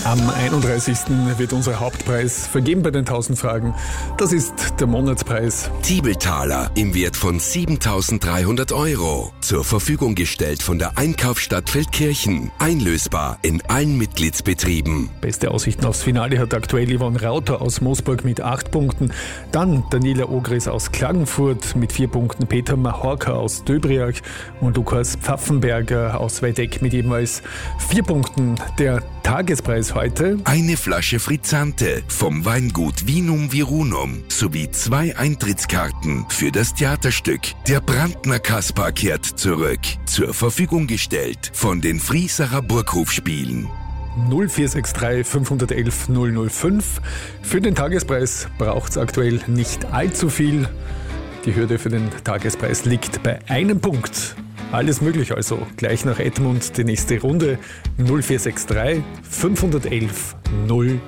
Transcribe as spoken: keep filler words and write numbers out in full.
Am einunddreißigsten wird unser Hauptpreis vergeben bei den tausend Fragen. Das ist der Monatspreis. Tiebeltaler im Wert von siebentausenddreihundert Euro. Zur Verfügung gestellt von der Einkaufsstadt Feldkirchen. Einlösbar in allen Mitgliedsbetrieben. Beste Aussichten aufs Finale hat aktuell Yvonne Rauter aus Moosburg mit acht Punkten. Dann Daniela Ogris aus Klagenfurt mit vier Punkten. Peter Mahorka aus Döbriach und Lukas Pfaffenberger aus Weideck mit jeweils vier Punkten. Der Tagespreis heute: eine Flasche Frizzante vom Weingut Vinum Virunum sowie zwei Eintrittskarten für das Theaterstück Der Brandner Kaspar kehrt zurück. Zur Verfügung gestellt von den Friesacher Burghofspielen. null vier sechs drei fünf eins eins null null fünf. Für den Tagespreis braucht es aktuell nicht allzu viel. Die Hürde für den Tagespreis liegt bei einem Punkt. Alles möglich also. Gleich nach Edmund die nächste Runde. null vier sechs drei fünf eins eins null